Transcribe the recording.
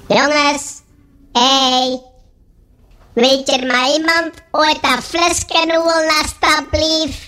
Jongens, hey, weet er maar iemand ooit een flesje holen alstublieft?